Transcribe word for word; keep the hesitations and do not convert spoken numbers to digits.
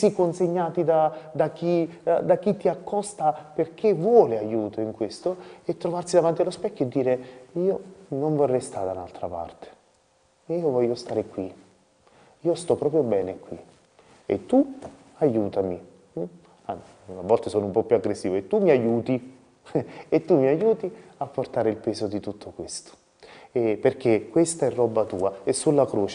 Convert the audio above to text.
sentirsi consegnati da, da, chi, da chi ti accosta perché vuole aiuto in questo, e trovarsi davanti allo specchio e dire: io non vorrei stare da un'altra parte, io voglio stare qui, io sto proprio bene qui, e tu aiutami. Ah, a volte sono un po' più aggressivo, e tu mi aiuti, e tu mi aiuti a portare il peso di tutto questo, e perché questa è roba tua, e sulla croce